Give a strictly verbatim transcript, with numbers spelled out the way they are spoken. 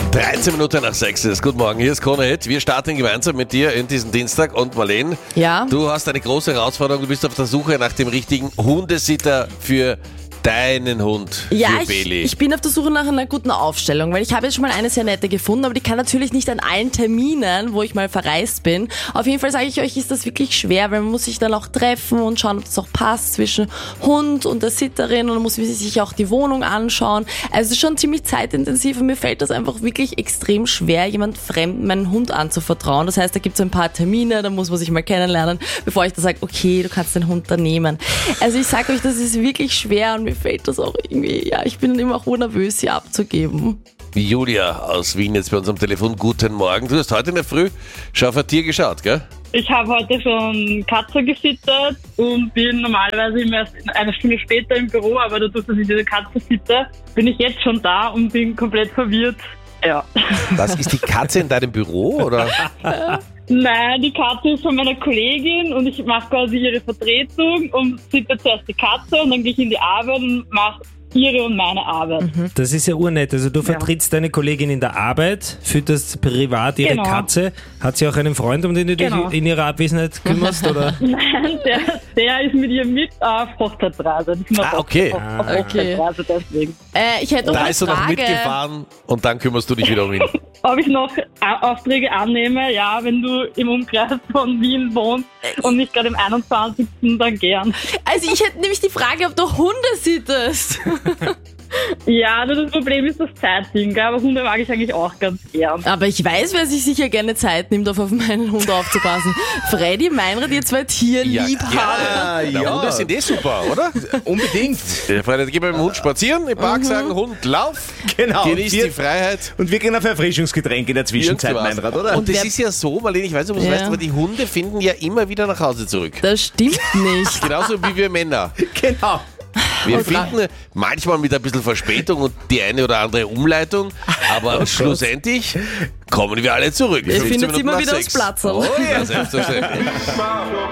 dreizehn Minuten nach sechs ist. Guten Morgen, hier ist Krone Hit. Wir starten gemeinsam mit dir in diesen Dienstag. Und Marlene, Ja? du hast eine große Herausforderung. Du bist auf der Suche nach dem richtigen Hundesitter für deinen Hund, Ja, für ich, Bailey. ich bin auf der Suche nach einer guten Aufstellung, weil ich habe jetzt schon mal eine sehr nette gefunden, aber die kann natürlich nicht an allen Terminen, wo ich mal verreist bin. Auf jeden Fall sage ich euch, ist das wirklich schwer, weil man muss sich dann auch treffen und schauen, ob das auch passt zwischen Hund und der Sitterin, und dann muss man sich auch die Wohnung anschauen. Also es ist schon ziemlich zeitintensiv und mir fällt das einfach wirklich extrem schwer, jemand Fremden meinen Hund anzuvertrauen. Das heißt, da gibt es ein paar Termine, da muss man sich mal kennenlernen, bevor ich da sage, okay, du kannst den Hund da nehmen. Also ich sage euch, das ist wirklich schwer und mir fällt das auch irgendwie, ja, ich bin dann immer auch nervös, sie abzugeben. Julia aus Wien jetzt bei uns am Telefon. Guten Morgen. Du hast heute in der Früh schon auf ein Tier geschaut, gell? Ich habe heute schon Katze gesittert und bin normalerweise immer erst eine Stunde später im Büro, aber dadurch, dass ich diese Katze sitte, bin ich jetzt schon da und bin komplett verwirrt. Ja. Das ist die Katze in deinem Büro, oder? Nein, die Katze ist von meiner Kollegin und ich mache quasi ihre Vertretung und sitte zuerst die Katze und dann gehe ich in die Arbeit und mache ihre und meine Arbeit. Das ist ja urnett. Also du vertrittst deine Kollegin in der Arbeit, fütterst privat ihre Genau. Katze. Hat sie auch einen Freund, um den du dich Genau. in ihrer Abwesenheit kümmerst? Oder? Nein, der, der ist mit ihr mit auf Hochzeitsreise. Die sind auf Ah, okay. Auf, auf Okay. Hochzeitsreise deswegen. Äh, ich hätte noch Da eine ist er noch Frage. mitgefahren und dann kümmerst du dich wieder um ihn. Ob ich noch A- Aufträge annehme? Ja, wenn du im Umkreis von Wien wohnst und nicht gerade im einundzwanzigsten dann gern. Also ich hätte nämlich die Frage, ob du Hunde sittest. Ja, nur das Problem ist das Zeitding, gell? Aber Hunde mag ich eigentlich auch ganz gern. Aber ich weiß, wer sich sicher gerne Zeit nimmt, auf, auf meinen Hund aufzupassen. Freddy, Meinrad, ihr zwei Tierliebhaber. Ja, ja. Hunde sind eh super, oder? Unbedingt. Ja, Freunde, gehen wir mit dem Hund spazieren im Park, sagen Hund, lauf, Genau. genieß Wir- die Freiheit. Und wir gehen auf Erfrischungsgetränk in der Zwischenzeit, Irgendwas. Meinrad, oder? Und das wer- ist ja so, Marlene, ich weiß nicht, ob du es Ja. weißt, aber die Hunde finden ja immer wieder nach Hause zurück. Das stimmt nicht. Genauso wie wir Männer. Genau. Wir finden manchmal mit ein bisschen Verspätung und die eine oder andere Umleitung, aber schlussendlich kommen wir alle zurück. Ihr fünfzehn findet Minuten immer nach wieder sechs. aufs Platzerl. Oh ja, selbstverständlich.